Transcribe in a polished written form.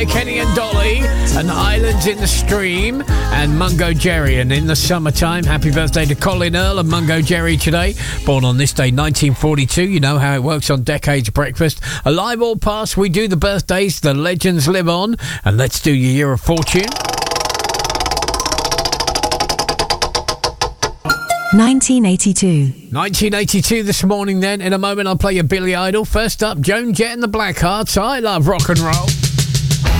Kenny and Dolly and Islands in the Stream and Mungo Jerry. And in the summertime, happy birthday to Colin Earl and Mungo Jerry today. Born on this day, 1942. You know how it works on Decades Breakfast. Alive or past, we do the birthdays, the legends live on. And let's do your Year of Fortune. 1982 this morning then. In a moment I'll play you Billy Idol. First up, Joan Jett and the Blackhearts. I love rock and roll.